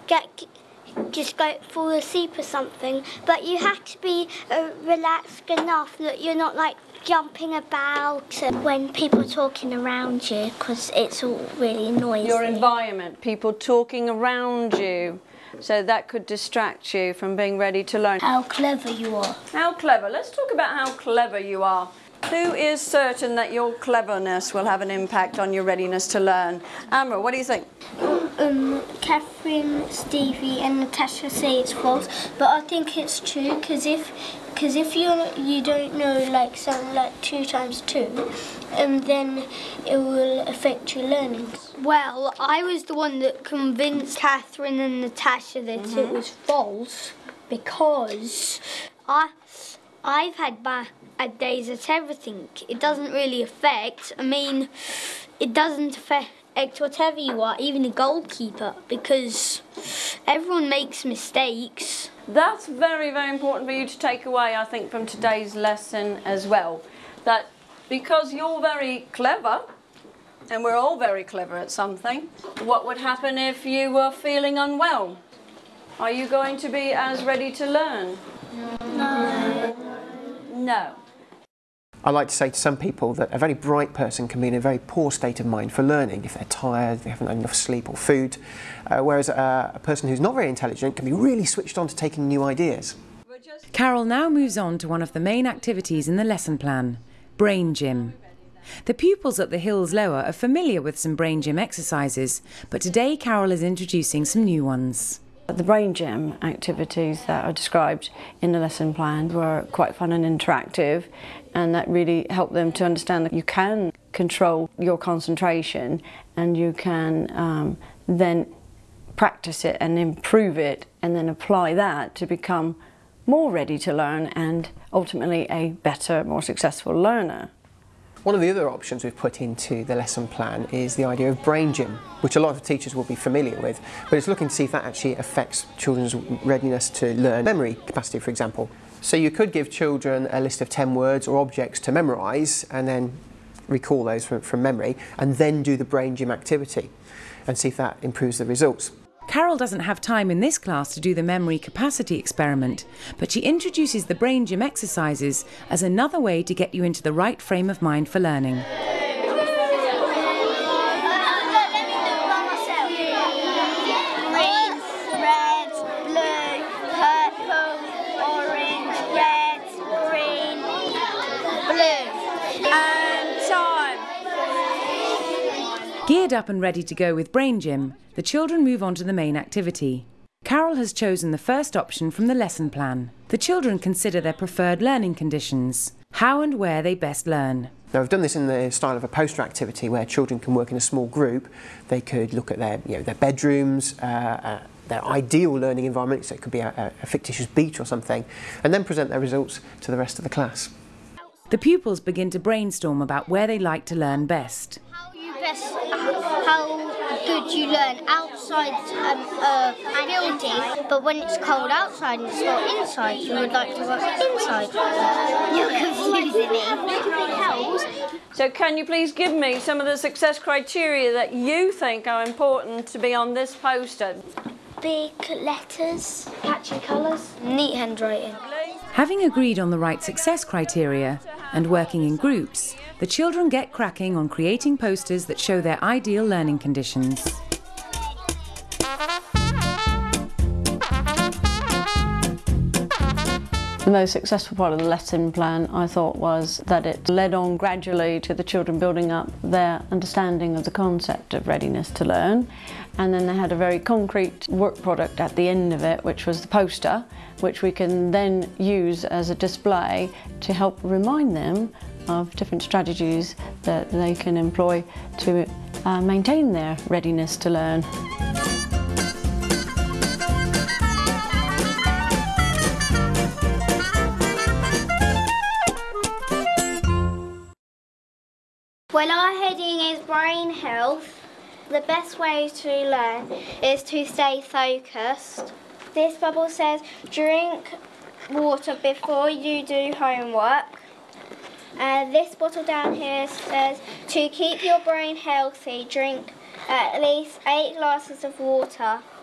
just go fall asleep or something, but you have to be relaxed enough that you're not like jumping about when people are talking around you, because it's all really noisy. Your environment, people talking around you, so that could distract you from being ready to learn. How clever you are. How clever. Let's talk about how clever you are. Who is certain that your cleverness will have an impact on your readiness to learn? Amra, what do you think? Catherine, Stevie and Natasha say it's false, but I think it's true, because if you don't know like something like 2 times 2, then it will affect your learning. Well, I was the one that convinced Catherine and Natasha that it was false, because I've had bad days at everything. It doesn't really affect, it doesn't affect whatever you are, even a goalkeeper, because everyone makes mistakes. That's very, very important for you to take away, I think, from today's lesson as well. That because you're very clever, and we're all very clever at something, what would happen if you were feeling unwell? Are you going to be as ready to learn? No. No. I like to say to some people that a very bright person can be in a very poor state of mind for learning if they're tired, they haven't had enough sleep or food, whereas a person who's not very intelligent can be really switched on to taking new ideas. Carol now moves on to one of the main activities in the lesson plan, Brain Gym. The pupils at the Hills Lower are familiar with some Brain Gym exercises, but today Carol is introducing some new ones. The Brain Gym activities that are described in the lesson plan were quite fun and interactive, and that really helped them to understand that you can control your concentration and you can then practice it and improve it and then apply that to become more ready to learn and ultimately a better, more successful learner. One of the other options we've put into the lesson plan is the idea of Brain Gym, which a lot of teachers will be familiar with, but it's looking to see if that actually affects children's readiness to learn memory capacity, for example. So you could give children a list of 10 words or objects to memorise and then recall those from memory, and then do the Brain Gym activity and see if that improves the results. Carol doesn't have time in this class to do the memory capacity experiment, but she introduces the Brain Gym exercises as another way to get you into the right frame of mind for learning. Geared up and ready to go with Brain Gym, the children move on to the main activity. Carol has chosen the first option from the lesson plan. The children consider their preferred learning conditions, how and where they best learn. Now, I've done this in the style of a poster activity where children can work in a small group. They could look at their bedrooms, their ideal learning environment, so it could be a fictitious beach or something, and then present their results to the rest of the class. The pupils begin to brainstorm about where they like to learn best. How good you learn outside a building, but when it's cold outside and it's not inside, you would like to work inside. You're confusing me. So can you please give me some of the success criteria that you think are important to be on this poster? Big letters, catchy colours, neat handwriting. Having agreed on the right success criteria and working in groups, the children get cracking on creating posters that show their ideal learning conditions. The most successful part of the lesson plan, I thought, was that it led on gradually to the children building up their understanding of the concept of readiness to learn. And then they had a very concrete work product at the end of it, which was the poster, which we can then use as a display to help remind them of different strategies that they can employ to maintain their readiness to learn. Well, our heading is brain health. The best way to learn is to stay focused. This bubble says drink water before you do homework. And this bottle down here says to keep your brain healthy, drink at least 8 glasses of water.